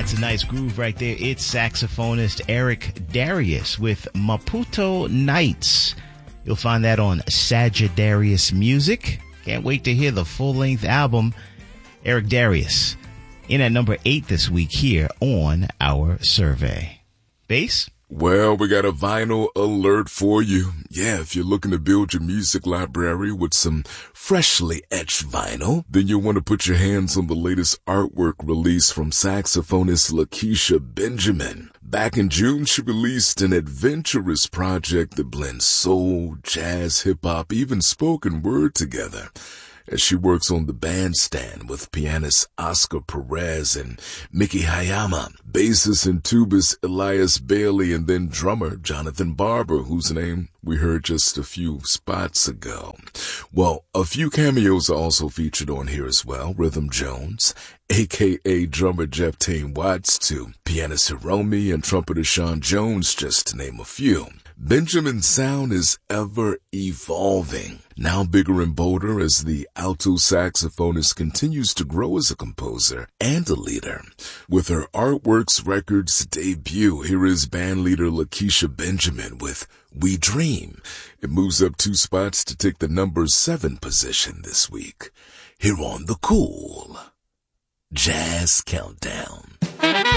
That's a nice groove right there. It's saxophonist Eric Darius with Maputo Nights. You'll find that on Sagittarius Music. Can't wait to hear the full-length album. Eric Darius in at number 8 this week here on our survey. Bass? Well, we got a vinyl alert for you. Yeah, if you're looking to build your music library with some freshly etched vinyl, then you'll want to put your hands on the latest artwork release from saxophonist Lakeisha Benjamin. Back in June, she released an adventurous project that blends soul, jazz, hip-hop, even spoken word together, as she works on the bandstand with pianist Oscar Perez and Miki Hayama, bassist and tubist Elias Bailey, and then drummer Jonathan Barber, whose name we heard just a few spots ago. Well, a few cameos are also featured on here as well. Rhythm Jones, a.k.a. drummer Jeff Tane Watts, to pianist Hiromi and trumpeter Sean Jones, just to name a few. Benjamin's sound is ever evolving, now bigger and bolder as the alto saxophonist continues to grow as a composer and a leader. With her Artworks Records debut, here is bandleader Lakeisha Benjamin with We Dream. It moves up 2 spots to take the number 7 position this week, here on the Cool Jazz Countdown.